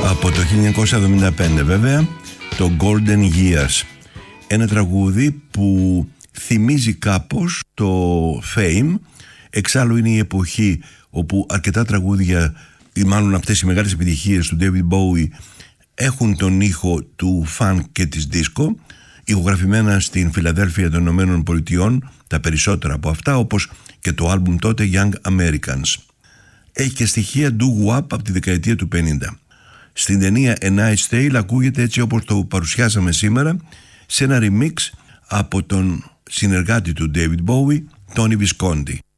Από το 1975 βέβαια, το Golden Years. Ένα τραγούδι που θυμίζει κάπως το Fame. Εξάλλου είναι η εποχή όπου αρκετά τραγούδια, ή μάλλον αυτές οι μεγάλες επιτυχίες του David Bowie, έχουν τον ήχο του funk και της disco, ηχογραφημένα στην Φιλαδέλφια των Ηνωμένων Πολιτειών, τα περισσότερα από αυτά, όπως και το άλμπουμ τότε Young Americans. Έχει και στοιχεία doo-wop από τη δεκαετία του 50. Στην ταινία A Night's Tale ακούγεται έτσι όπως το παρουσιάσαμε σήμερα, σε ένα remix από τον συνεργάτη του David Bowie, Tony Visconti.